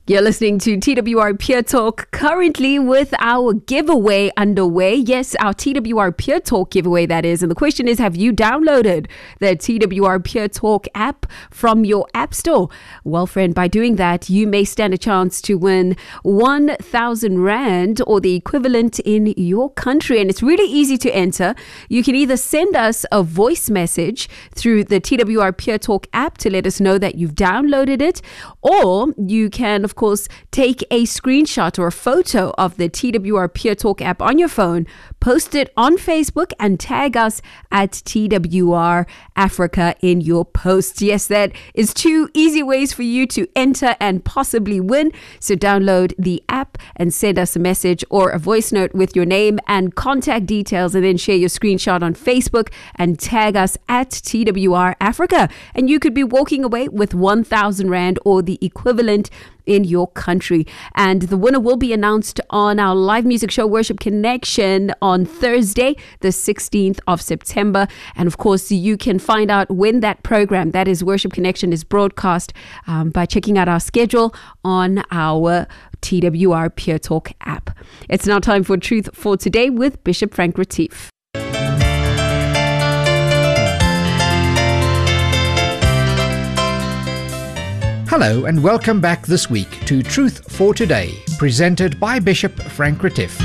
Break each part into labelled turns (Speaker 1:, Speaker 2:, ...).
Speaker 1: You're listening to TWR Peer Talk, currently with our giveaway underway. Yes, our TWR Peer Talk giveaway, that is. And the question is, have you downloaded the TWR Peer Talk app from your app store? Well, friend, by doing that, you may stand a chance to win 1,000 Rand or the equivalent in your country. And it's really easy to enter. You can either send us a voice message through the TWR Peer Talk app to let us know that you've downloaded it, or you can, of course, take a screenshot or a photo of the TWR Peer Talk app on your phone, post it on Facebook, and tag us at TWR Africa in your posts. Yes, that is two easy ways for you to enter and possibly win. So download the app and send us a message or a voice note with your name and contact details, and then share your screenshot on Facebook and tag us at TWR Africa. And you could be walking away with 1,000 Rand or the equivalent in your country. And the winner will be announced on our live music show Worship Connection on Thursday, the 16th of September. And of course, you can find out when that program, that is Worship Connection, is broadcast by checking out our schedule on our TWR Peer Talk app. It's now time for Truth for Today with Bishop Frank Retief.
Speaker 2: Hello and welcome back this week to Truth for Today, presented by Bishop Frank Retief.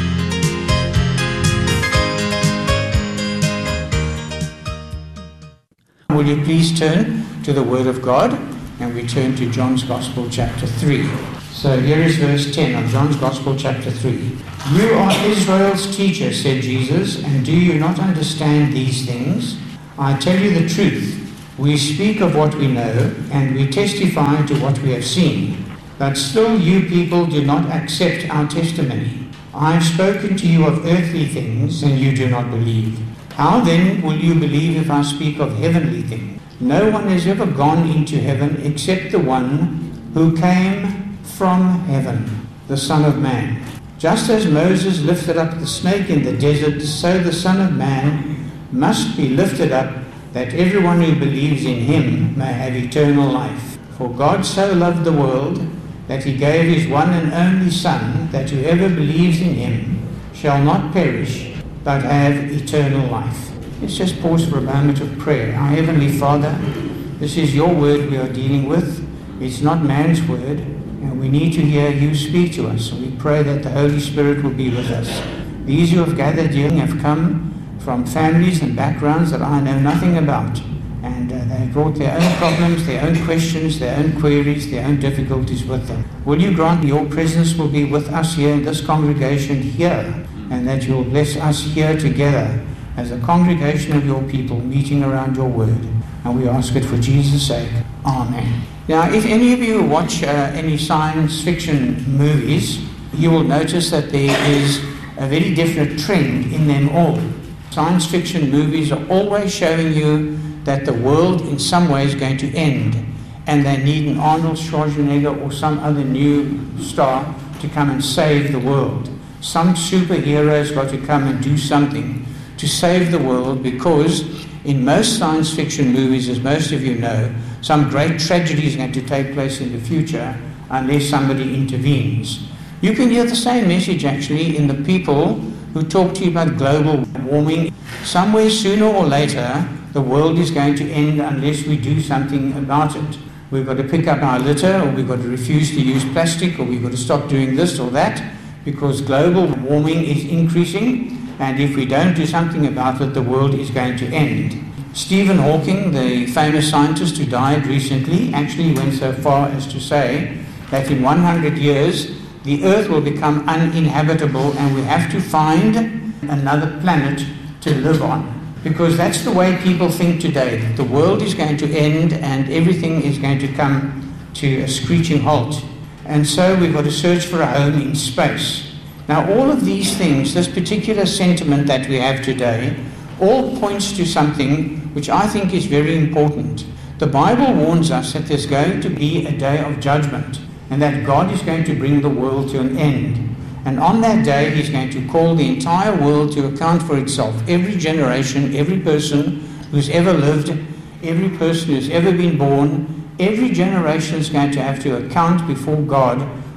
Speaker 3: Will you please turn to the Word of God, and we turn to John's Gospel chapter 3. So here is verse 10 of John's Gospel chapter 3. You are Israel's teacher, said Jesus, and do you not understand these things? I tell you the truth. We speak of what we know, and we testify to what we have seen. But still you people do not accept our testimony. I have spoken to you of earthly things, and you do not believe. How then will you believe if I speak of heavenly things? No one has ever gone into heaven except the one who came from heaven, the Son of Man. Just as Moses lifted up the snake in the desert, so the Son of Man must be lifted up, that everyone who believes in him may have eternal life. For God so loved the world that he gave his one and only Son, that whoever believes in him shall not perish, but have eternal life. Let's just pause for a moment of prayer. Our Heavenly Father, this is your word we are dealing with. It's not man's word, and we need to hear you speak to us. And we pray that the Holy Spirit will be with us. These who have gathered here have come from families and backgrounds that I know nothing about, and they brought their own problems, their own questions, their own queries, their own difficulties with them. Will you grant your presence will be with us here in this congregation here, and that you'll bless us here together as a congregation of your people meeting around your word. And we ask it for Jesus' sake. Amen. Now, if any of you watch any science fiction movies, you will notice that there is a very definite trend in them all. Science fiction movies are always showing you that the world in some way is going to end, and they need an Arnold Schwarzenegger or some other new star to come and save the world. Some superhero has got to come and do something to save the world, because in most science fiction movies, as most of you know, some great tragedy is going to take place in the future unless somebody intervenes. You can hear the same message actually in the people who talk to you about global warming. Somewhere sooner or later, the world is going to end unless we do something about it. We've got to pick up our litter, or we've got to refuse to use plastic, or we've got to stop doing this or that, because global warming is increasing, and if we don't do something about it, the world is going to end. Stephen Hawking, the famous scientist who died recently, actually went so far as to say that in 100 years, the earth will become uninhabitable, and we have to find another planet to live on. Because that's the way people think today, that the world is going to end and everything is going to come to a screeching halt. And so we've got to search for a home in space. Now, all of these things, this particular sentiment that we have today, all points to something which I think is very important. The Bible warns us that there's going to be a day of judgment, and that God is going to bring the world to an end. And on that day, he's going to call the entire world to account for itself. Every generation, every person who's ever lived, every person who's ever been born, every generation is going to have to account before God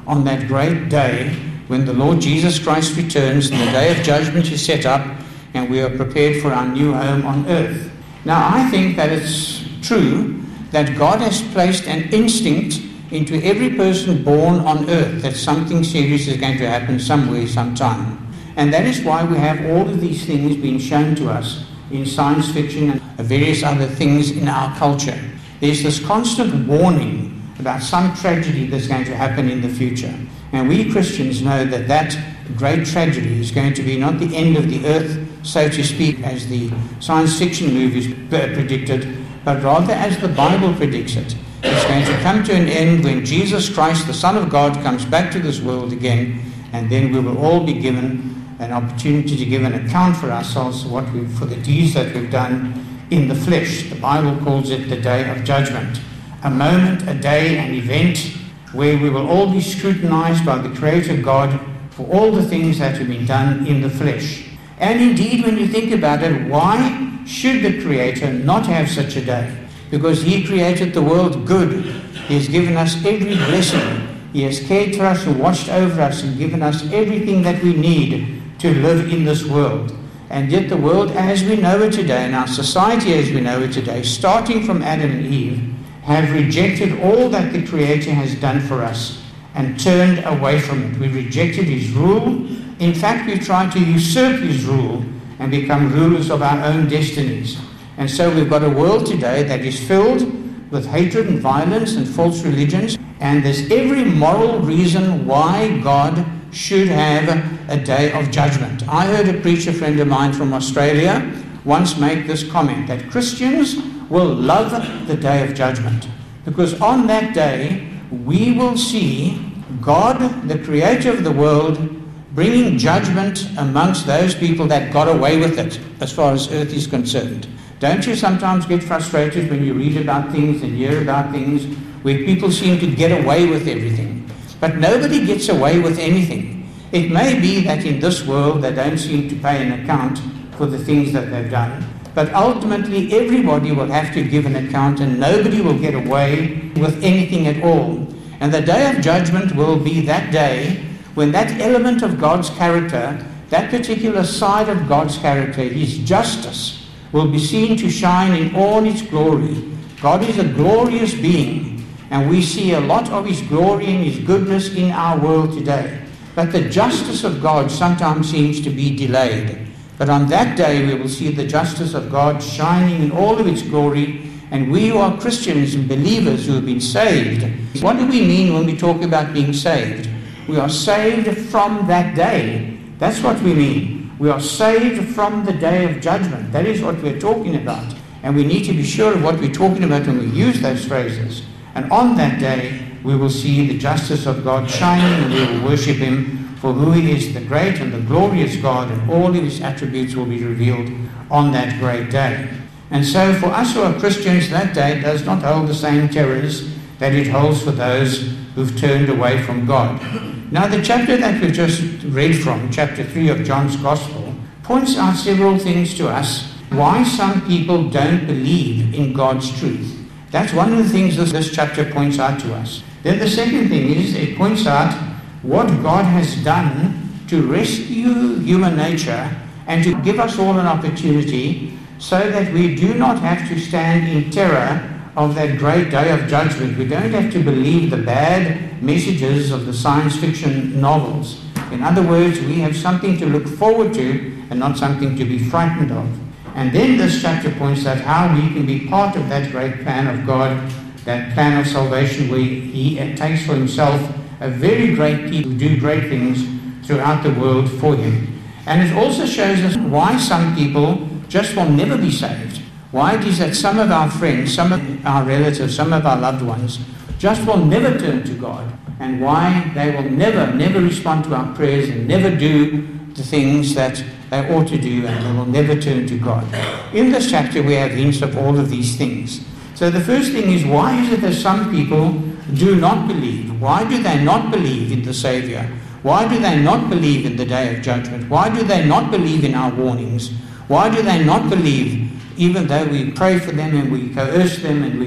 Speaker 3: on that great day when the Lord Jesus Christ returns and the day of judgment is set up and we are prepared for our new home on earth. Now, I think that it's true that God has placed an instinct into every person born on earth that something serious is going to happen somewhere, sometime. And that is why we have all of these things being shown to us in science fiction and various other things in our culture. There's this constant warning about some tragedy that's going to happen in the future. And we Christians know that that great tragedy is going to be not the end of the earth, so to speak, as the science fiction movies predicted, but rather as the Bible predicts it. It's going to come to an end when Jesus Christ, the Son of God, comes back to this world again, and then we will all be given an opportunity to give an account for ourselves for the deeds that we've done in the flesh. The Bible calls it the day of judgment. A moment, a day, an event where we will all be scrutinized by the Creator God for all the things that have been done in the flesh. And indeed, when you think about it, why should the Creator not have such a day? Because He created the world good. He has given us every blessing. He has cared for us and watched over us and given us everything that we need to live in this world. And yet the world as we know it today, and our society as we know it today, starting from Adam and Eve, have rejected all that the Creator has done for us and turned away from it. We rejected His rule. In fact, we've tried to usurp His rule and become rulers of our own destinies. And so we've got a world today that is filled with hatred and violence and false religions, and there's every moral reason why God should have a day of judgment. I heard a preacher friend of mine from Australia once make this comment, that Christians will love the day of judgment, because on that day we will see God, the Creator of the world, bringing judgment amongst those people that got away with it as far as earth is concerned. Don't you sometimes get frustrated when you read about things and hear about things where people seem to get away with everything? But nobody gets away with anything. It may be that in this world they don't seem to pay an account for the things that they've done, but ultimately everybody will have to give an account, and nobody will get away with anything at all. And the day of judgment will be that day when that element of God's character, that particular side of God's character, His justice, will be seen to shine in all its glory. God is a glorious being, and we see a lot of His glory and His goodness in our world today. But the justice of God sometimes seems to be delayed. But on that day we will see the justice of God shining in all of its glory, and we who are Christians and believers who have been saved. What do we mean when we talk about being saved? We are saved from that day. That's what we mean. We are saved from the day of judgment. That is what we're talking about. And we need to be sure of what we're talking about when we use those phrases. And on that day, we will see the justice of God shining, and we will worship Him for who He is, the great and the glorious God, and all of His attributes will be revealed on that great day. And so for us who are Christians, that day does not hold the same terrors that it holds for those who've turned away from God. Now, the chapter that we've just read from, chapter 3 of John's Gospel, points out several things to us why some people don't believe in God's truth. That's one of the things this chapter points out to us. Then the second thing is it points out what God has done to rescue human nature and to give us all an opportunity so that we do not have to stand in terror of that great day of judgment. We don't have to believe the bad messages of the science fiction novels. In other words, we have something to look forward to and not something to be frightened of. And then this chapter points out how we can be part of that great plan of God, that plan of salvation where He takes for Himself a very great people who do great things throughout the world for Him. And it also shows us why some people just will never be saved. Why it is that some of our friends, some of our relatives, some of our loved ones just will never turn to God, and why they will never respond to our prayers and never do the things that they ought to do, and they will never turn to God. In this chapter we have hints of all of these things. So the first thing is, why is it that some people do not believe? Why do they not believe in the Savior? Why do they not believe in the day of judgment? Why do they not believe in our warnings? Why do they not believe, even though we pray for them and we coerce them and we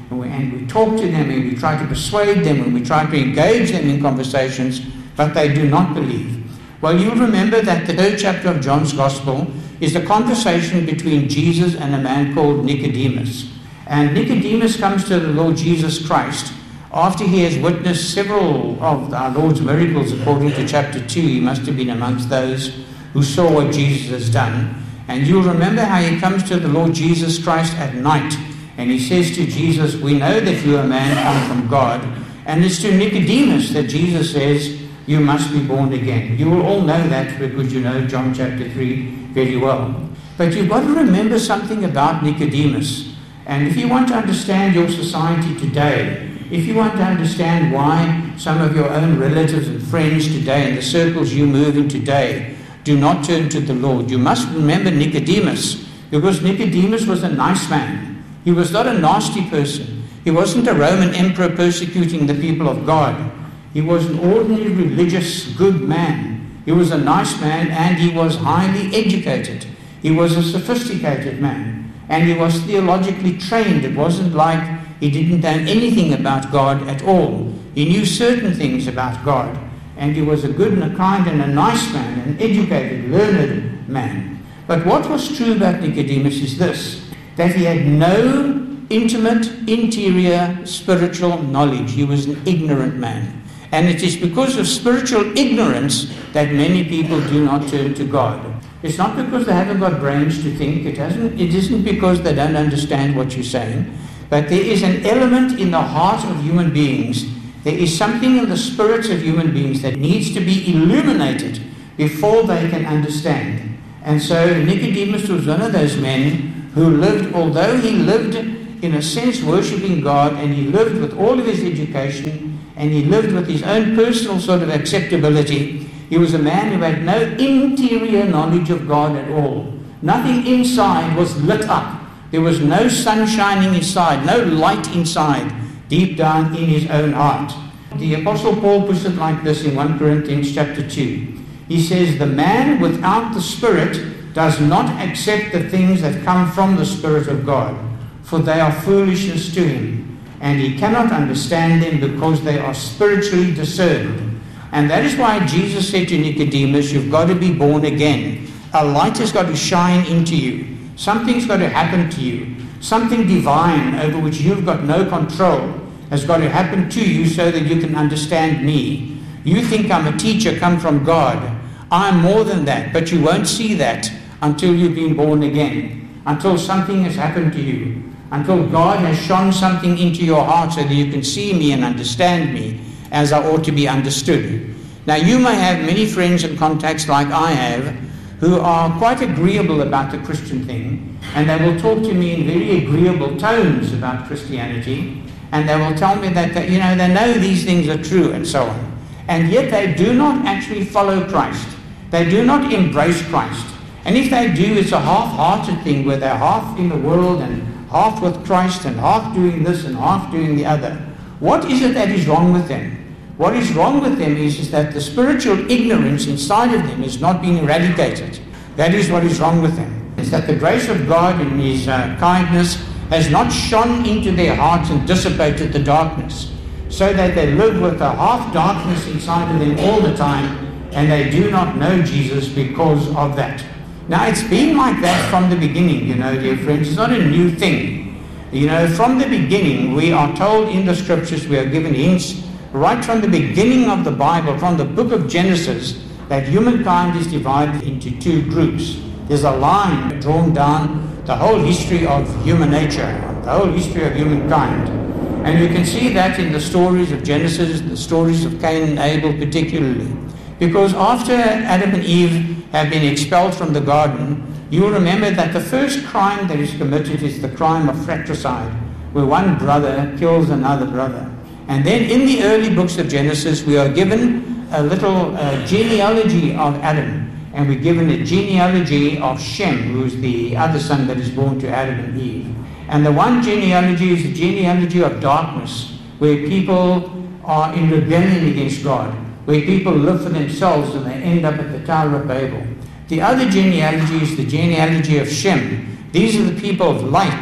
Speaker 3: and we talk to them, and we try to persuade them, and we try to engage them in conversations, but they do not believe. Well, you'll remember that the 3rd chapter of John's Gospel is the conversation between Jesus and a man called Nicodemus. And Nicodemus comes to the Lord Jesus Christ after he has witnessed several of our Lord's miracles. According to chapter 2, he must have been amongst those who saw what Jesus has done. And you'll remember how he comes to the Lord Jesus Christ at night, and he says to Jesus, "We know that you are a man come from God." And it's to Nicodemus that Jesus says, "You must be born again." You will all know that because you know John chapter 3 very well. But you've got to remember something about Nicodemus. And if you want to understand your society today, if you want to understand why some of your own relatives and friends today and the circles you move in today do not turn to the Lord, you must remember Nicodemus, because Nicodemus was a nice man. He was not a nasty person. He wasn't a Roman emperor persecuting the people of God. He was an ordinary religious good man. He was a nice man, and he was highly educated. He was a sophisticated man, and he was theologically trained. It wasn't like he didn't know anything about God at all. He knew certain things about God, and he was a good and a kind and a nice man, an educated, learned man. But what was true about Nicodemus is this, that he had no intimate, interior, spiritual knowledge. He was an ignorant man. And it is because of spiritual ignorance that many people do not turn to God. It's not because they haven't got brains to think. It isn't because they don't understand what you're saying. But there is an element in the heart of human beings. There is something in the spirits of human beings that needs to be illuminated before they can understand. And so Nicodemus was one of those men who lived, although he lived in a sense worshipping God, and he lived with all of his education, and he lived with his own personal sort of acceptability, he was a man who had no interior knowledge of God at all. Nothing inside was lit up. There was no sun shining inside, no light inside, deep down in his own heart. The Apostle Paul puts it like this in 1 Corinthians chapter 2. He says, "The man without the Spirit does not accept the things that come from the Spirit of God, for they are foolishness to him, and he cannot understand them because they are spiritually discerned." And that is why Jesus said to Nicodemus, you've got to be born again. A light has got to shine into you. Something's got to happen to you. Something divine over which you've got no control has got to happen to you so that you can understand me. You think I'm a teacher come from God. I'm more than that, but you won't see that until you've been born again, until something has happened to you, until God has shone something into your heart so that you can see me and understand me as I ought to be understood. Now, you may have many friends and contacts like I have who are quite agreeable about the Christian thing, and they will talk to me in very agreeable tones about Christianity, and they will tell me that they know these things are true and so on. And yet they do not actually follow Christ. They do not embrace Christ. And if they do, it's a half-hearted thing where they're half in the world and half with Christ and half doing this and half doing the other. What is it that is wrong with them? What is wrong with them is that the spiritual ignorance inside of them is not being eradicated. That is what is wrong with them. It's that the grace of God in His kindness has not shone into their hearts and dissipated the darkness, so that they live with a half darkness inside of them all the time, and they do not know Jesus because of that. Now, it's been like that from the beginning, dear friends. It's not a new thing. From the beginning, we are told in the scriptures, we are given hints right from the beginning of the Bible, from the book of Genesis, that humankind is divided into two groups. There's a line drawn down the whole history of human nature, the whole history of humankind. And you can see that in the stories of Genesis, the stories of Cain and Abel particularly. Because after Adam and Eve have been expelled from the garden, you will remember that the first crime that is committed is the crime of fratricide, where one brother kills another brother. And then in the early books of Genesis, we are given a little genealogy of Adam, and we're given a genealogy of Shem, who is the other son that is born to Adam and Eve. And the one genealogy is the genealogy of darkness, where people are in rebellion against God, where people live for themselves and they end up at the Tower of Babel. The other genealogy is the genealogy of Shem. These are the people of light,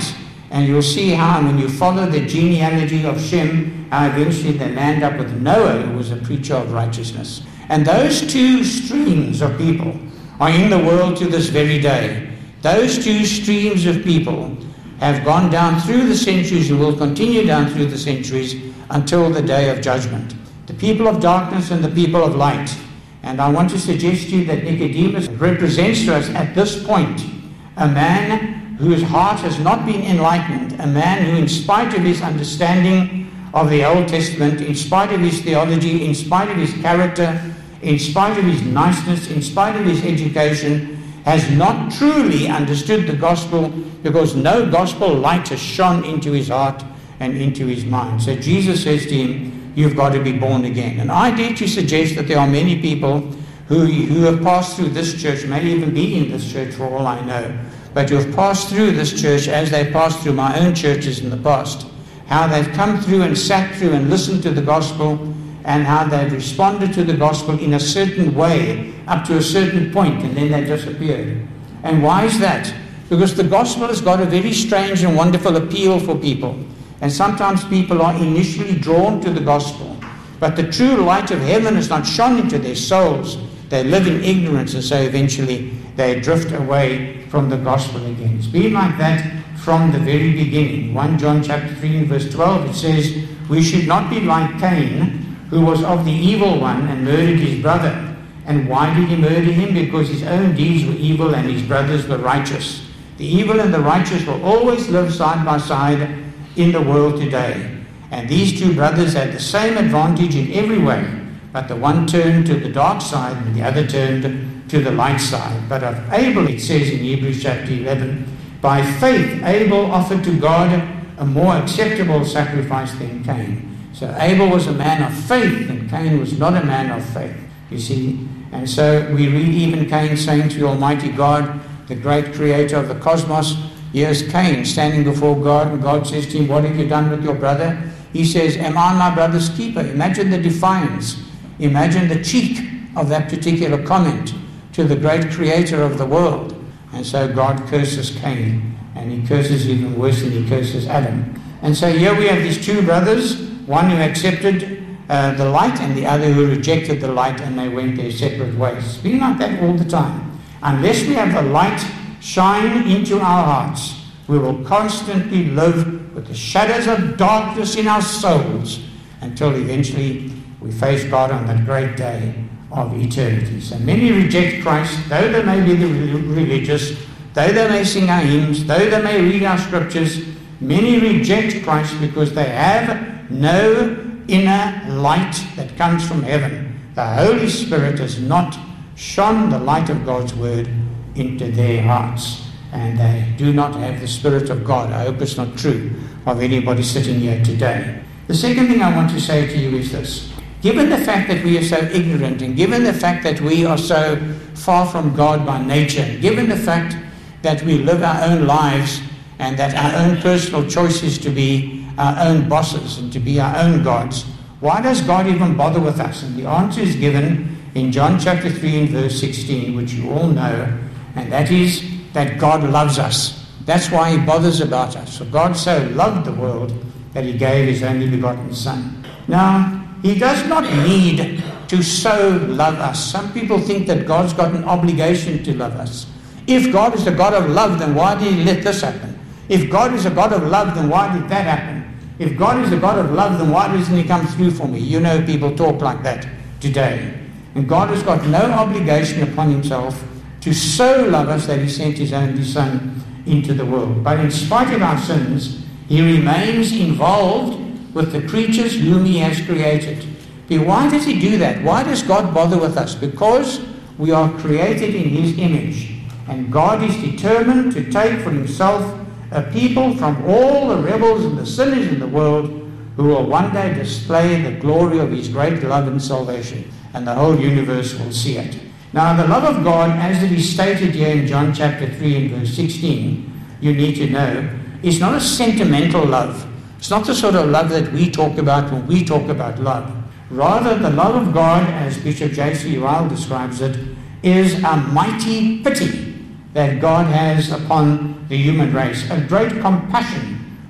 Speaker 3: And you'll see how when you follow the genealogy of Shem, how eventually they land up with Noah, who was a preacher of righteousness. And those two streams of people are in the world to this very day. Those two streams of people have gone down through the centuries and will continue down through the centuries until the day of judgment. The people of darkness and the people of light. And I want to suggest to you that Nicodemus represents to us at this point a man whose heart has not been enlightened, a man who, in spite of his understanding of the Old Testament, in spite of his theology, in spite of his character, in spite of his niceness, in spite of his education, has not truly understood the gospel, because no gospel light has shone into his heart and into his mind. So Jesus says to him, you've got to be born again. And I dare to suggest that there are many people who have passed through this church, may even be in this church for all I know, but who have passed through this church as they passed through my own churches in the past, how they've come through and sat through and listened to the gospel, and how they've responded to the gospel in a certain way up to a certain point, and then they disappeared. And why is that? Because the gospel has got a very strange and wonderful appeal for people. And sometimes people are initially drawn to the gospel, but the true light of heaven has not shone into their souls. They live in ignorance, and so eventually they drift away from the gospel again. It's been like that from the very beginning. 1 John chapter 3 and verse 12, it says, we should not be like Cain, who was of the evil one and murdered his brother. And why did he murder him? Because his own deeds were evil and his brothers were righteous. The evil and the righteous will always live side by side in the world today. And these two brothers had the same advantage in every way, but the one turned to the dark side and the other turned to the light side. But of Abel, it says in Hebrews chapter 11, by faith Abel offered to God a more acceptable sacrifice than Cain. So Abel was a man of faith, and Cain was not a man of faith, you see. And so we read even Cain saying to the Almighty God, the great creator of the cosmos, here's Cain standing before God, and God says to him, what have you done with your brother? He says, am I my brother's keeper? Imagine the defiance. Imagine the cheek of that particular comment to the great creator of the world. And so God curses Cain, and he curses even worse than he curses Adam. And so here we have these two brothers, one who accepted the light and the other who rejected the light, and they went their separate ways. It's been like that all the time. Unless we have the light shine into our hearts, we will constantly live with the shadows of darkness in our souls until eventually we face God on that great day of eternity. So many reject Christ, though they may be religious, though they may sing our hymns, though they may read our scriptures. Many reject Christ because they have no inner light that comes from heaven. The Holy Spirit has not shone the light of God's word into their hearts, and they do not have the Spirit of God. I hope it's not true of anybody sitting here today. The second thing I want to say to you is this. Given the fact that we are so ignorant, and given the fact that we are so far from God by nature, given the fact that we live our own lives and that our own personal choice is to be our own bosses and to be our own gods, why does God even bother with us? And the answer is given in John chapter 3 and verse 16, which you all know, and that is that God loves us. That's why he bothers about us. For God so loved the world that he gave his only begotten Son. Now, he does not need to so love us. Some people think that God's got an obligation to love us. If God is a God of love, then why did he let this happen? If God is a God of love, then why did that happen? If God is a God of love, then why doesn't he come through for me? You know, people talk like that today. And God has got no obligation upon himself to so love us that he sent his only Son into the world. But in spite of our sins, he remains involved with the creatures whom he has created. But why does he do that? Why does God bother with us? Because we are created in his image. And God is determined to take for himself a people from all the rebels and the sinners in the world who will one day display the glory of his great love and salvation. And the whole universe will see it. Now, the love of God, as it is stated here in John chapter 3 and verse 16, you need to know, is not a sentimental love. It's not the sort of love that we talk about when we talk about love. Rather, the love of God, as Bishop J.C. Ryle describes it, is a mighty pity that God has upon the human race, a great compassion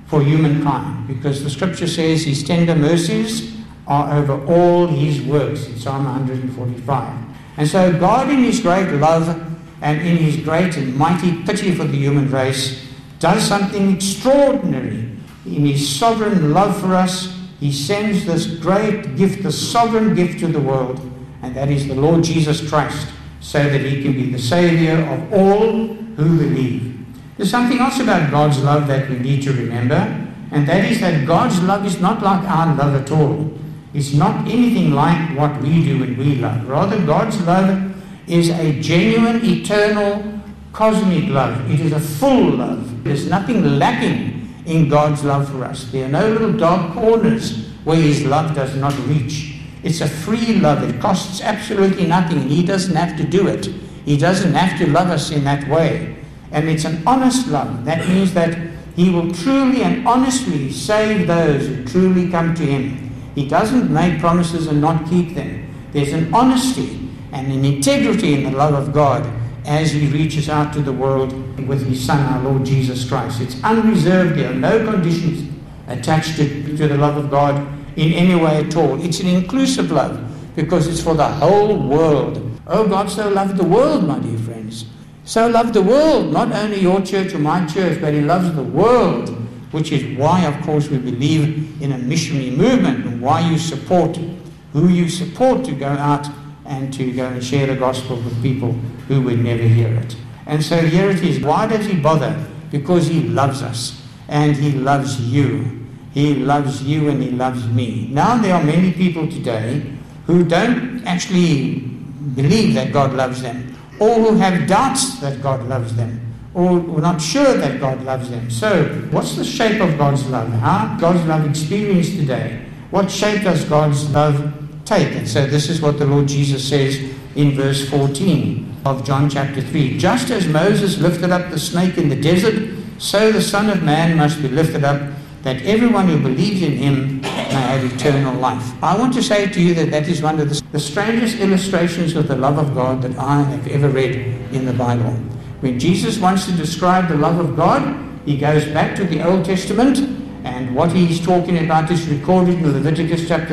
Speaker 3: for humankind, because the scripture says his tender mercies are over all his works in Psalm 145. And so God, in his great love and in his great and mighty pity for the human race, does something extraordinary. In his sovereign love for us, he sends this great gift, the sovereign gift to the world, and that is the Lord Jesus Christ, so that he can be the Savior of all who believe. There's something else about God's love that we need to remember, and that is that God's love is not like our love at all. It's not anything like what we do when we love. Rather, God's love is a genuine, eternal, cosmic love. It is a full love. There's nothing lacking in God's love for us. There are no little dark corners where his love does not reach. It's a free love. It costs absolutely nothing. He doesn't have to do it. He doesn't have to love us in that way. And it's an honest love. That means that he will truly and honestly save those who truly come to him. He doesn't make promises and not keep them. There's an honesty and an integrity in the love of God as he reaches out to the world with his Son, our Lord Jesus Christ. It's unreserved. There are no conditions attached to the love of God in any way at all. It's an inclusive love because it's for the whole world. Oh, God so loved the world, my dear friends. So loved the world, not only your church or my church, but he loves the world, which is why, of course, we believe in a missionary movement and why you support who you support to go out and to go and share the gospel with people who would never hear it. And so here it is. Why does he bother? Because he loves us and he loves you. He loves you and he loves me. Now there are many people today who don't actually believe that God loves them, or who have doubts that God loves them, or are not sure that God loves them. So what's the shape of God's love? How is God's love experienced today? What shape does God's love take? And so this is what the Lord Jesus says in verse 14 of John chapter 3. Just as Moses lifted up the snake in the desert, so the Son of Man must be lifted up, that everyone who believes in him may have eternal life. I want to say to you that that is one of the strangest illustrations of the love of God that I have ever read in the Bible. When Jesus wants to describe the love of God, he goes back to the Old Testament, and what he's talking about is recorded in Leviticus chapter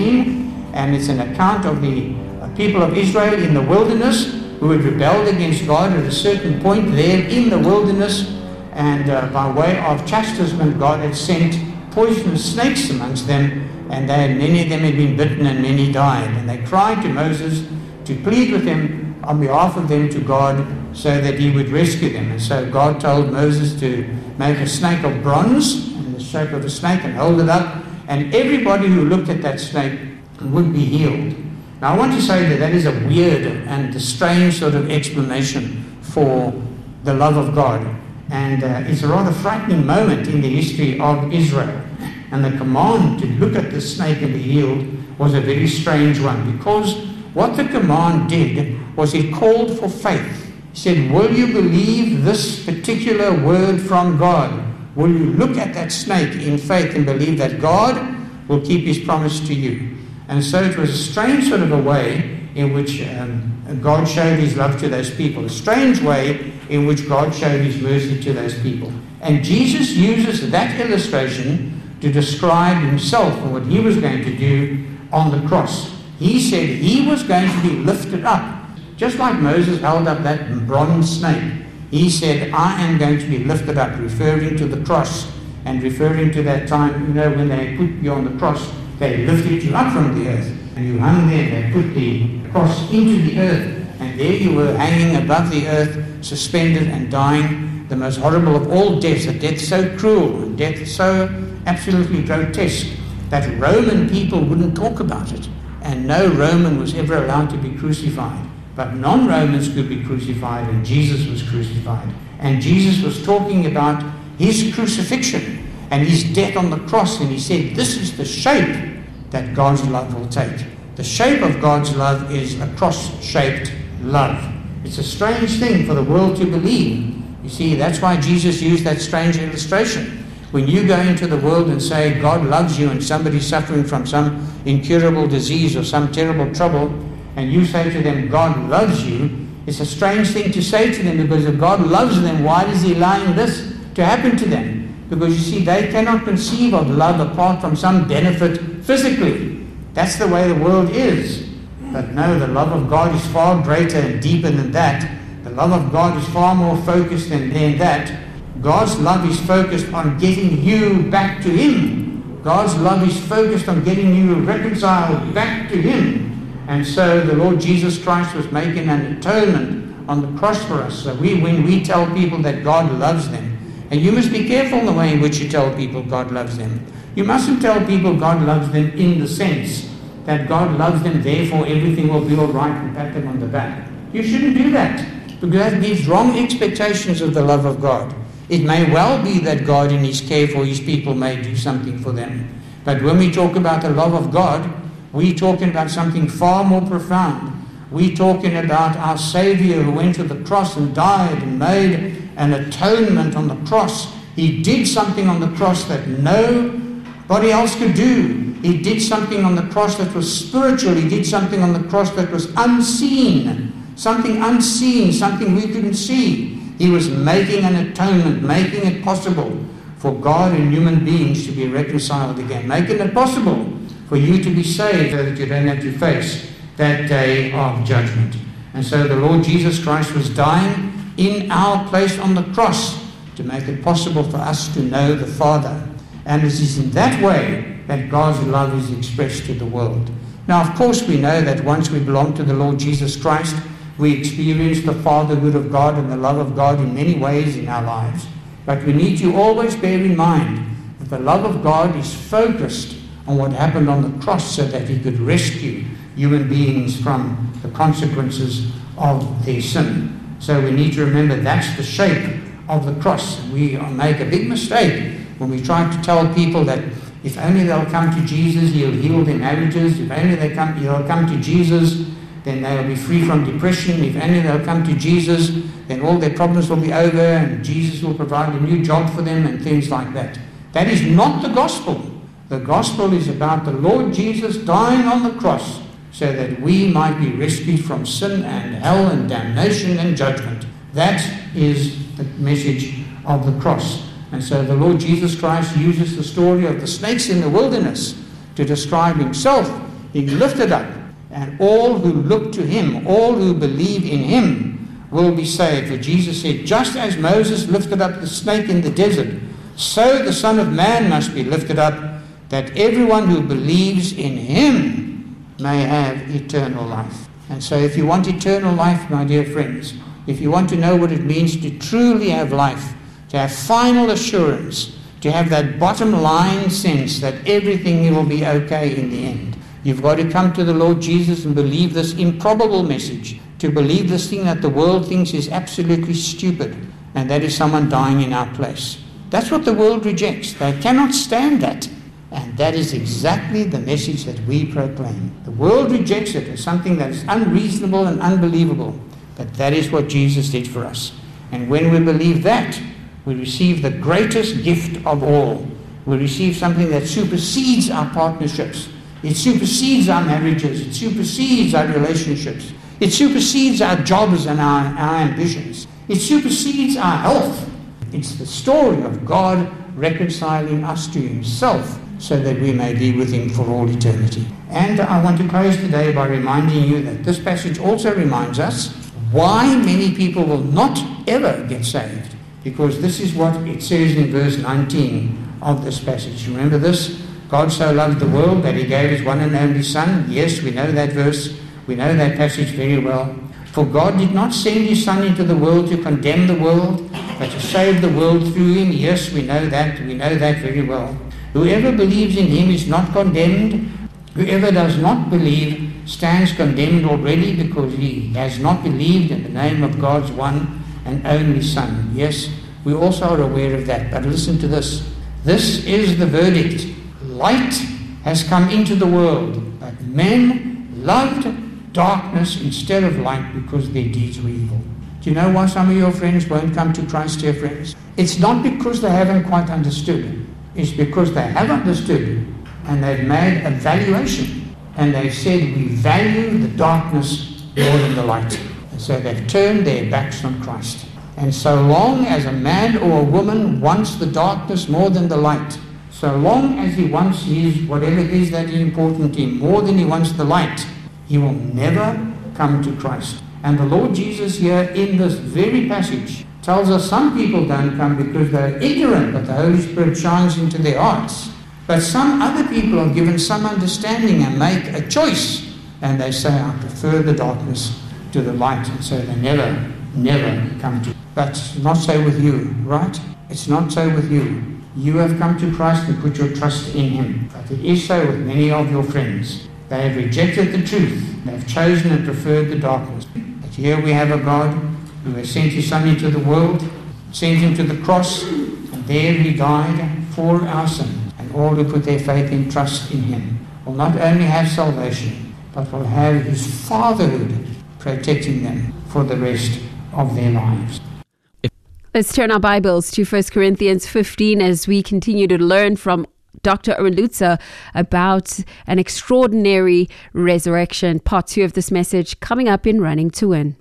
Speaker 3: 13, and it's an account of the people of Israel in the wilderness who had rebelled against God at a certain point there in the wilderness, and by way of chastisement, God had sent poisonous snakes amongst them, and many of them had been bitten and many died. And they cried to Moses to plead with him on behalf of them to God so that he would rescue them. And so God told Moses to make a snake of bronze in the shape of a snake and hold it up, and everybody who looked at that snake would be healed. Now I want to say that is a weird and a strange sort of explanation for the love of God. And it's a rather frightening moment in the history of Israel. And the command to look at the snake and be healed was a very strange one, because what the command did was it called for faith. He said, will you believe this particular word from God? Will you look at that snake in faith and believe that God will keep his promise to you? And so it was a strange sort of a way in which God showed his love to those people, a strange way in which God showed his mercy to those people. And Jesus uses that illustration to describe himself and what he was going to do on the cross. He said he was going to be lifted up, just like Moses held up that bronze snake. He said, I am going to be lifted up, referring to the cross and referring to that time, when they put you on the cross, they lifted you up from the earth. And you hung there, they put the cross into the earth, and there you were hanging above the earth, suspended and dying the most horrible of all deaths, a death so cruel, a death so absolutely grotesque that Roman people wouldn't talk about it, and no Roman was ever allowed to be crucified. But non-Romans could be crucified, and Jesus was crucified. And Jesus was talking about his crucifixion and his death on the cross, and he said, this is the shape that God's love will take. The shape of God's love is a cross-shaped love. It's a strange thing for the world to believe. You see, that's why Jesus used that strange illustration. When you go into the world and say God loves you, and somebody's suffering from some incurable disease or some terrible trouble, and you say to them, God loves you, it's a strange thing to say to them, because if God loves them, why is he allowing this to happen to them? Because you see, they cannot conceive of love apart from some benefit physically. That's the way the world is. But no, the love of God is far greater and deeper than that. The love of God is far more focused than that. God's love is focused on getting you back to Him. God's love is focused on getting you reconciled back to Him. And so the Lord Jesus Christ was making an atonement on the cross for us. So when we tell people that God loves them, and you must be careful in the way in which you tell people God loves them. You mustn't tell people God loves them in the sense that God loves them, therefore everything will be all right, and pat them on the back. You shouldn't do that, because that gives wrong expectations of the love of God. It may well be that God in His care for His people may do something for them. But when we talk about the love of God, we're talking about something far more profound. We're talking about our Savior who went to the cross and died and made an atonement on the cross. He did something on the cross that nobody else could do. He did something on the cross that was spiritual. He did something on the cross that was unseen. Something unseen, something we couldn't see. He was making an atonement, making it possible for God and human beings to be reconciled again. Making it possible for you to be saved so that you don't have to face that day of judgment. And so the Lord Jesus Christ was dying in our place on the cross to make it possible for us to know the Father. And it is in that way that God's love is expressed to the world. Now, of course, we know that once we belong to the Lord Jesus Christ, we experience the fatherhood of God and the love of God in many ways in our lives. But we need to always bear in mind that the love of God is focused on what happened on the cross so that He could rescue human beings from the consequences of their sin. So we need to remember that's the shape of the cross. We make a big mistake when we try to tell people that if only they'll come to Jesus, He'll heal their marriages. If only they'll come to Jesus, then they'll be free from depression. If only they'll come to Jesus, then all their problems will be over and Jesus will provide a new job for them and things like that. That is not the gospel. The gospel is about the Lord Jesus dying on the cross so that we might be rescued from sin and hell and damnation and judgment. That is the message of the cross. And so the Lord Jesus Christ uses the story of the snakes in the wilderness to describe Himself being lifted up. And all who look to Him, all who believe in Him, will be saved. For Jesus said, just as Moses lifted up the snake in the desert, so the Son of Man must be lifted up, that everyone who believes in Him may have eternal life. And so if you want eternal life, my dear friends, if you want to know what it means to truly have life, to have final assurance, to have that bottom line sense that everything will be okay in the end, you've got to come to the Lord Jesus and believe this improbable message, to believe this thing that the world thinks is absolutely stupid, and that is someone dying in our place. That's what the world rejects. They cannot stand that. And that is exactly the message that we proclaim. The world rejects it as something that is unreasonable and unbelievable. But that is what Jesus did for us. And when we believe that, we receive the greatest gift of all. We receive something that supersedes our partnerships. It supersedes our marriages. It supersedes our relationships. It supersedes our jobs and our ambitions. It supersedes our health. It's the story of God reconciling us to Himself so that we may be with Him for all eternity. And I want to close today by reminding you that this passage also reminds us why many people will not ever get saved. Because this is what it says in verse 19 of this passage. Remember this? God so loved the world that He gave His one and only Son. Yes, we know that verse. We know that passage very well. For God did not send His Son into the world to condemn the world, but to save the world through Him. Yes, we know that. We know that very well. Whoever believes in Him is not condemned. Whoever does not believe stands condemned already, because he has not believed in the name of God's one and only Son. Yes, we also are aware of that. But listen to this. This is the verdict. Light has come into the world, but men loved darkness instead of light because their deeds were evil. Do you know why some of your friends won't come to Christ, dear friends? It's not because they haven't quite understood. It's because they have understood and they've made a valuation and they've said, we value the darkness more than the light. And so they've turned their backs on Christ. And so long as a man or a woman wants the darkness more than the light, so long as he wants his, whatever it is that is important to him, more than he wants the light, he will never come to Christ. And the Lord Jesus here in this very passage tells us some people don't come because they're ignorant, but the Holy Spirit shines into their hearts. But some other people are given some understanding and make a choice, and they say, I prefer the darkness to the light, and so they never come to. But it's not so with you, right? It's not so with you. You have come to Christ and put your trust in Him. But it is so with many of your friends. They have rejected the truth. They have chosen and preferred the darkness. But here we have a God who has sent His Son into the world, sent Him to the cross, and there He died for our sin. And all who put their faith and trust in Him will not only have salvation, but will have His fatherhood protecting them for the rest of their lives.
Speaker 1: Let's turn our Bibles to 1 Corinthians 15 as we continue to learn from Dr. Erwin Lutzer about an extraordinary resurrection. Part 2 of this message coming up in Running to Win.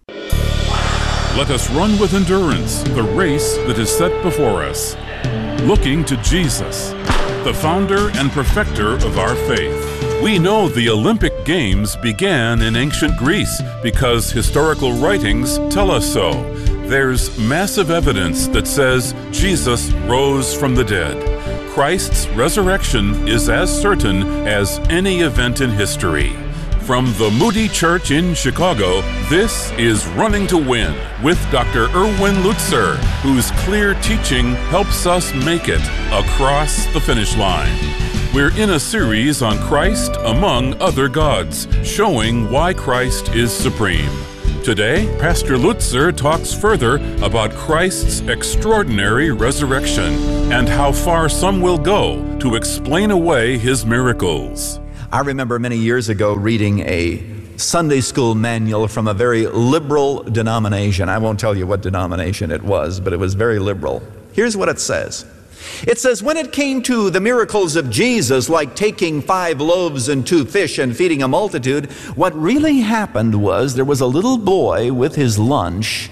Speaker 4: Let us run with endurance the race that is set before us, looking to Jesus, the founder and perfecter of our faith. We know the Olympic Games began in ancient Greece because historical writings tell us so. There's massive evidence that says Jesus rose from the dead. Christ's resurrection is as certain as any event in history. From the Moody Church in Chicago, this is Running to Win with Dr. Erwin Lutzer, whose clear teaching helps us make it across the finish line. We're in a series on Christ among other gods, showing why Christ is supreme. Today, Pastor Lutzer talks further about Christ's extraordinary resurrection and how far some will go to explain away His miracles.
Speaker 5: I remember many years ago reading a Sunday school manual from a very liberal denomination. I won't tell you what denomination it was, but it was very liberal. Here's what it says. It says, when it came to the miracles of Jesus, like taking 5 loaves and 2 fish and feeding a multitude, what really happened was there was a little boy with his lunch,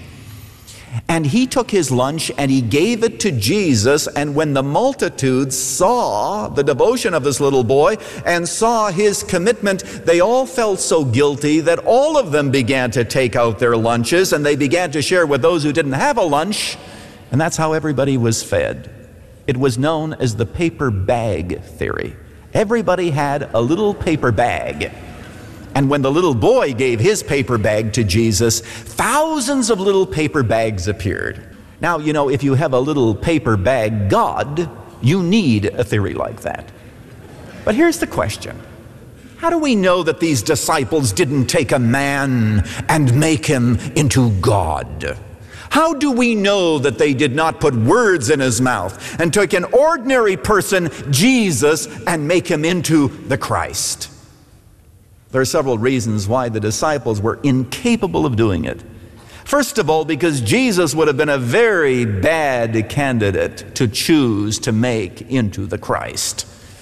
Speaker 5: and he took his lunch and he gave it to Jesus, and when the multitude saw the devotion of this little boy and saw his commitment, they all felt so guilty that all of them began to take out their lunches and they began to share with those who didn't have a lunch, and that's how everybody was fed. It was known as the paper bag theory. Everybody had a little paper bag. And when the little boy gave his paper bag to Jesus, thousands of little paper bags appeared. Now, you know, if you have a little paper bag God, you need a theory like that. But here's the question. How do we know that these disciples didn't take a man and make him into God? How do we know that they did not put words in his mouth and took an ordinary person, Jesus, and make him into the Christ? There are several reasons why the disciples were incapable of doing it. First of all, because Jesus would have been a very bad candidate to choose to make into the Christ.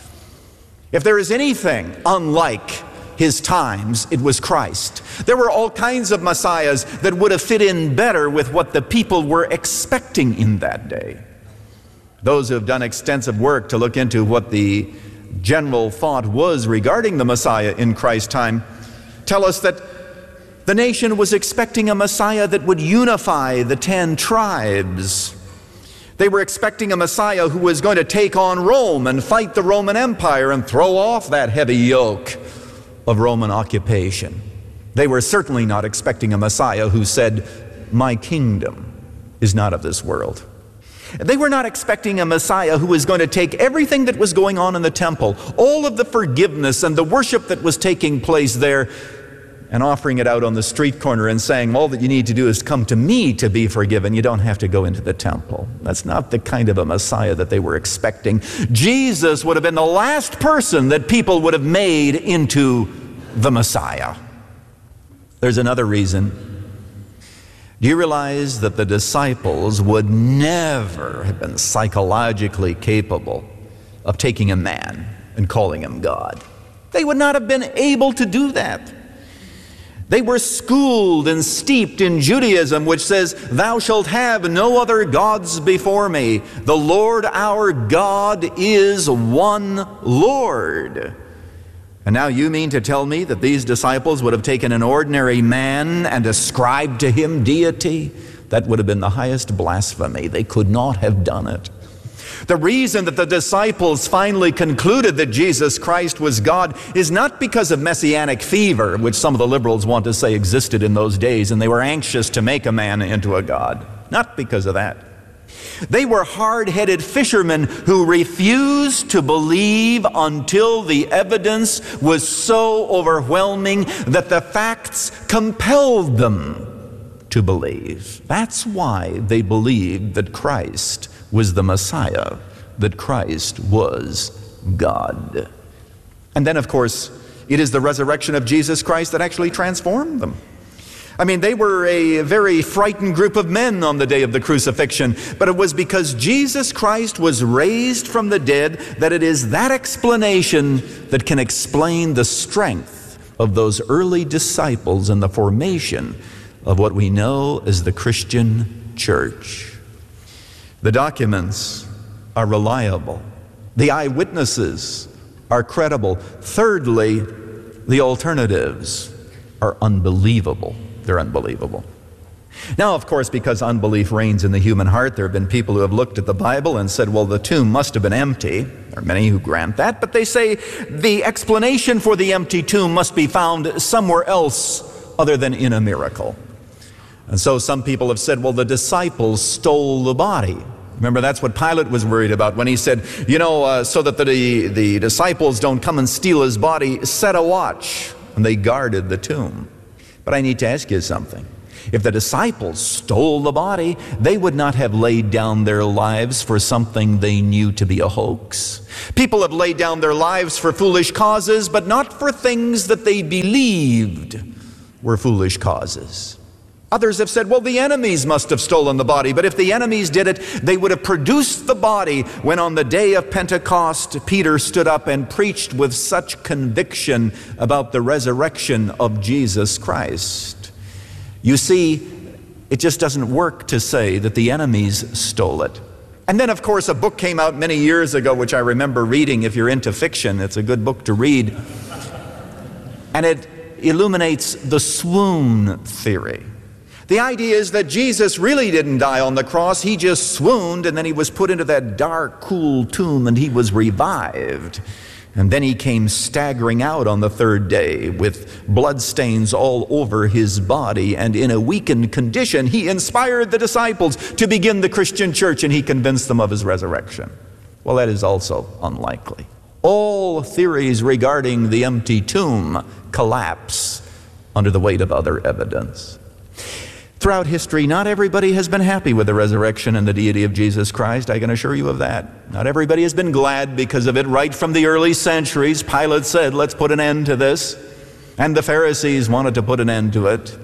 Speaker 5: If there is anything unlike his times, it was Christ. There were all kinds of messiahs that would have fit in better with what the people were expecting in that day. Those who have done extensive work to look into what the general thought was regarding the Messiah in Christ's time tell us that the nation was expecting a Messiah that would unify the 10 tribes. They were expecting a Messiah who was going to take on Rome and fight the Roman Empire and throw off that heavy yoke of Roman occupation. They were certainly not expecting a Messiah who said, "My kingdom is not of this world." They were not expecting a Messiah who was going to take everything that was going on in the temple, all of the forgiveness and the worship that was taking place there, and offering it out on the street corner and saying, all that you need to do is come to me to be forgiven. You don't have to go into the temple. That's not the kind of a Messiah that they were expecting. Jesus would have been the last person that people would have made into the Messiah. There's another reason. Do you realize that the disciples would never have been psychologically capable of taking a man and calling him God? They would not have been able to do that. They were schooled and steeped in Judaism, which says, "Thou shalt have no other gods before me. The Lord our God is one Lord." And now you mean to tell me that these disciples would have taken an ordinary man and ascribed to him deity? That would have been the highest blasphemy. They could not have done it. The reason that the disciples finally concluded that Jesus Christ was God is not because of messianic fever, which some of the liberals want to say existed in those days, and they were anxious to make a man into a god. Not because of that. They were hard-headed fishermen who refused to believe until the evidence was so overwhelming that the facts compelled them to believe. That's why they believed that Christ was the Messiah, that Christ was God. And then, of course, it is the resurrection of Jesus Christ that actually transformed them. I mean, they were a very frightened group of men on the day of the crucifixion, but it was because Jesus Christ was raised from the dead that it is that explanation that can explain the strength of those early disciples and the formation of what we know as the Christian church. The documents are reliable. The eyewitnesses are credible. Thirdly, the alternatives are unbelievable. They're unbelievable. Now, of course, because unbelief reigns in the human heart, there have been people who have looked at the Bible and said, well, the tomb must have been empty. There are many who grant that, but they say the explanation for the empty tomb must be found somewhere else other than in a miracle. And so some people have said, well, the disciples stole the body. Remember, that's what Pilate was worried about when he said, so that the disciples don't come and steal his body, set a watch. And they guarded the tomb. But I need to ask you something. If the disciples stole the body, they would not have laid down their lives for something they knew to be a hoax. People have laid down their lives for foolish causes, but not for things that they believed were foolish causes. Others have said, well, the enemies must have stolen the body, but if the enemies did it, they would have produced the body when on the day of Pentecost, Peter stood up and preached with such conviction about the resurrection of Jesus Christ. You see, it just doesn't work to say that the enemies stole it. And then, of course, a book came out many years ago, which I remember reading. If you're into fiction, it's a good book to read. And it illuminates the swoon theory. The idea is that Jesus really didn't die on the cross. He just swooned, and then he was put into that dark, cool tomb, and he was revived. And then he came staggering out on the third day with bloodstains all over his body, and in a weakened condition, he inspired the disciples to begin the Christian church, and he convinced them of his resurrection. Well, that is also unlikely. All theories regarding the empty tomb collapse under the weight of other evidence. Throughout history, not everybody has been happy with the resurrection and the deity of Jesus Christ. I can assure you of that. Not everybody has been glad because of it. Right from the early centuries, Pilate said, let's put an end to this. And the Pharisees wanted to put an end to it.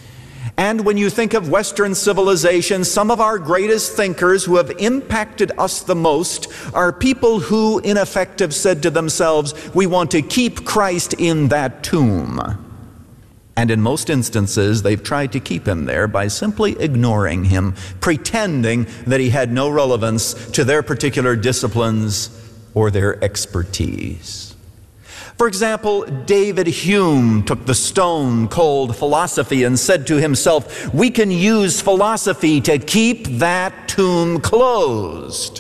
Speaker 5: And when you think of Western civilization, some of our greatest thinkers who have impacted us the most are people who, in effect, have said to themselves, we want to keep Christ in that tomb. And in most instances, they've tried to keep him there by simply ignoring him, pretending that he had no relevance to their particular disciplines or their expertise. For example, David Hume took the stone called philosophy and said to himself, we can use philosophy to keep that tomb closed.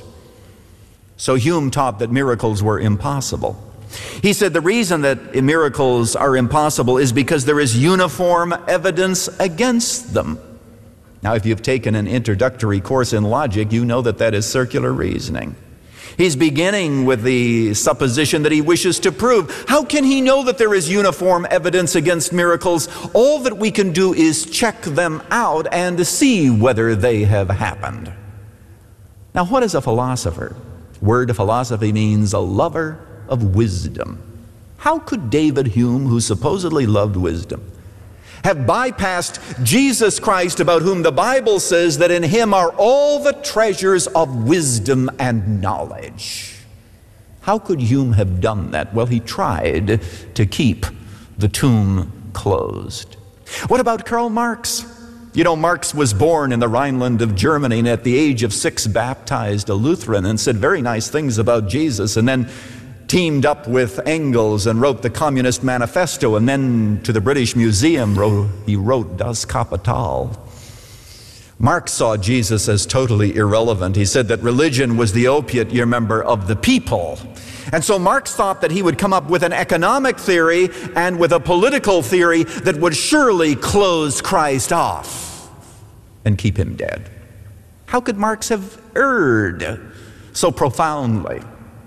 Speaker 5: So Hume taught that miracles were impossible. He said the reason that miracles are impossible is because there is uniform evidence against them. Now, if you've taken an introductory course in logic, you know that that is circular reasoning. He's beginning with the supposition that he wishes to prove. How can he know that there is uniform evidence against miracles? All that we can do is check them out and see whether they have happened. Now, what is a philosopher? The word philosophy means a lover of wisdom. How could David Hume, who supposedly loved wisdom, have bypassed Jesus Christ, about whom the Bible says that in him are all the treasures of wisdom and knowledge? How could Hume have done that? Well, he tried to keep the tomb closed. What about Karl Marx? You know, Marx was born in the Rhineland of Germany and at the age of 6 baptized a Lutheran and said very nice things about Jesus, and then teamed up with Engels and wrote the Communist Manifesto, and then to the British Museum he wrote Das Kapital. Marx saw Jesus as totally irrelevant. He said that religion was the opiate, you remember, of the people. And so Marx thought that he would come up with an economic theory and with a political theory that would surely close Christ off and keep him dead. How could Marx have erred so profoundly?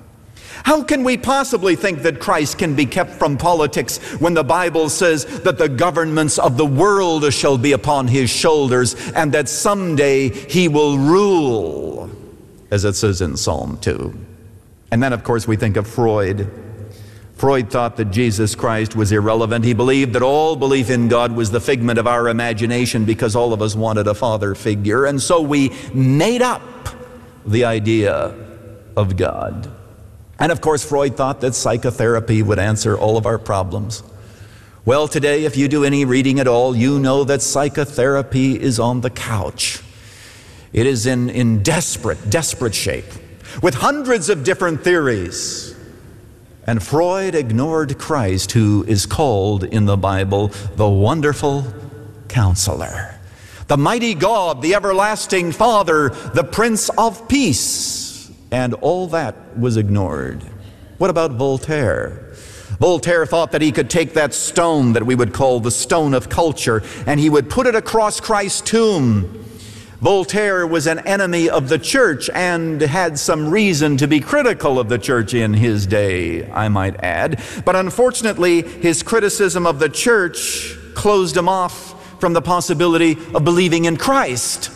Speaker 5: How can we possibly think that Christ can be kept from politics when the Bible says that the governments of the world shall be upon his shoulders and that someday he will rule, as it says in Psalm 2? And then, of course, we think of Freud. Freud thought that Jesus Christ was irrelevant. He believed that all belief in God was the figment of our imagination because all of us wanted a father figure. And so we made up the idea of God. And of course, Freud thought that psychotherapy would answer all of our problems. Well, today, if you do any reading at all, you know that psychotherapy is on the couch. It is in desperate shape, with hundreds of different theories. And Freud ignored Christ, who is called in the Bible the Wonderful Counselor, the mighty God, the everlasting Father, the Prince of Peace. And all that was ignored. What about Voltaire? Voltaire thought that he could take that stone that we would call the stone of culture, and he would put it across Christ's tomb. Voltaire was an enemy of the church and had some reason to be critical of the church in his day, I might add. But unfortunately, his criticism of the church closed him off from the possibility of believing in Christ.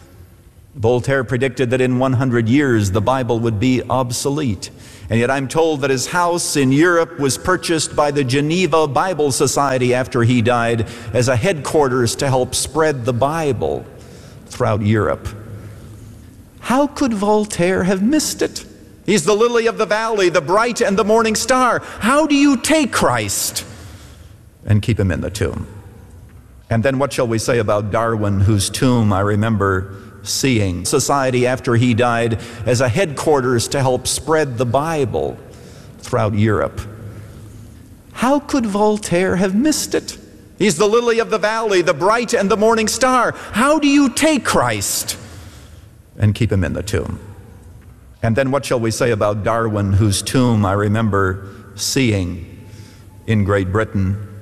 Speaker 5: Voltaire predicted that in 100 years the Bible would be obsolete. And yet I'm told that his house in Europe was purchased by the Geneva Bible Society after he died as a headquarters to help spread the Bible throughout Europe. How could Voltaire have missed it? He's the lily of the valley, the bright and the morning star. How do you take Christ and keep him in the tomb? And then what shall we say about Darwin, whose tomb I remember seeing society after he died as a headquarters to help spread the Bible throughout Europe? How could Voltaire have missed it? He's the lily of the valley, the bright and the morning star. How do you take Christ and keep him in the tomb? And then what shall we say about Darwin, whose tomb I remember seeing in Great Britain